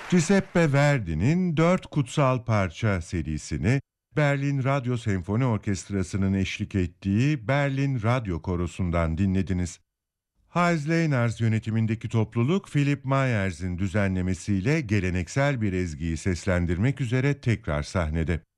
Giuseppe Verdi'nin Dört Kutsal Parça serisini Berlin Radyo Senfoni Orkestrası'nın eşlik ettiği Berlin Radyo Korosu'ndan dinlediniz. Hans Leinars yönetimindeki topluluk Philip Myers'in düzenlemesiyle geleneksel bir ezgiyi seslendirmek üzere tekrar sahnede.